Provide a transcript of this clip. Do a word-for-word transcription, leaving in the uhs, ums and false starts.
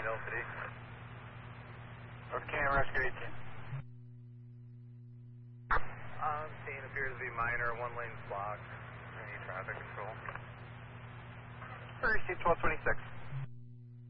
Hill City. North Canyon Rescue eighteen. Um, scene appears to be minor, one lane's blocked. Any traffic control. Receive twelve twenty-six.